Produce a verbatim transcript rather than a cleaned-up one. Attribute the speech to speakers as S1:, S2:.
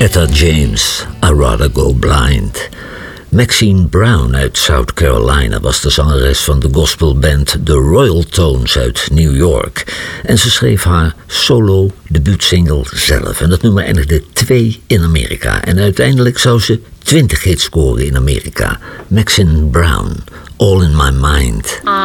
S1: Etta James, I'd Rather Go Blind. Maxine Brown uit South Carolina was de zangeres van de gospelband The Royal Tones uit New York. En ze schreef haar solo debuutsingle zelf. En dat nummer eindigde twee in Amerika. En uiteindelijk zou ze twintig hits scoren in Amerika. Maxine Brown, All in My Mind.